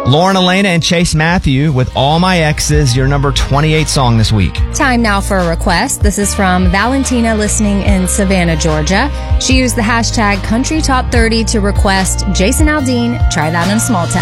Lauren Elena and Chase Matthew with All My Exes, your number 28 song this week. Time now for a request. This is from Valentina listening in Savannah, Georgia. She used the hashtag CountryTop30 to request Jason Aldean, Try That in a Small Town.